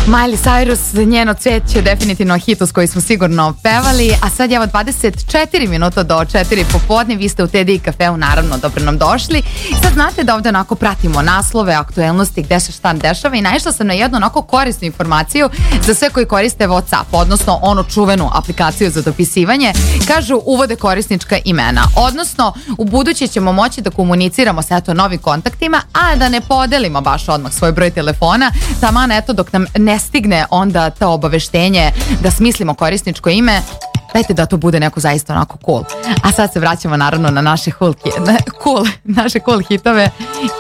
Miley Cyrus, njeno cveće, definitivno hitus koji smo sigurno pevali, a sad je evo 24 minuta do 4 popodne, vi ste u TDI kafeu, naravno, dobro nam došli. Sad znate da ovde onako pratimo naslove, aktuelnosti, gde se šta dešava i naišla sam na jednu onako korisnu informaciju za sve koji koriste WhatsApp, odnosno onu čuvenu aplikaciju za dopisivanje. Kažu, uvode korisnička imena, odnosno u buduće ćemo moći da komuniciramo sa novim kontaktima, a da ne podelimo baš odmah svoj broj telefona, taman eto dok nam ne stigne onda to obaveštenje da smislimo korisničko ime. Dajte da to bude neko zaista onako cool. A sad se vraćamo naravno na naše naše cool hitove